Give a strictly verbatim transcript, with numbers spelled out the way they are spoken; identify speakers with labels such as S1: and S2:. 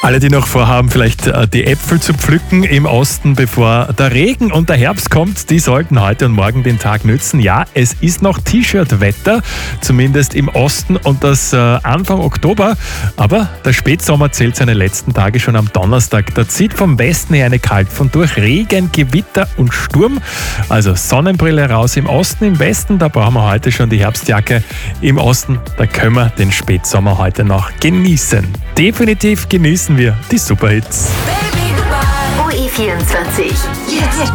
S1: Alle, die noch vorhaben, vielleicht äh, die Äpfel zu pflücken im Osten, bevor der Regen und der Herbst kommt, die sollten heute und morgen den Tag nützen. Ja, es ist noch T-Shirt-Wetter, zumindest im Osten, und das äh, Anfang Oktober. Aber der Spätsommer zählt seine letzten Tage schon am Donnerstag. Da zieht vom Westen her eine Kaltfront durch, Regen, Gewitter und Sturm. Also Sonnenbrille raus im Osten, im Westen, da brauchen wir heute schon die Herbstjacke. Im Osten, da können wir den Spätsommer heute noch genießen. Definitiv genießen wir die Superhits.
S2: O E vierundzwanzig. Jetzt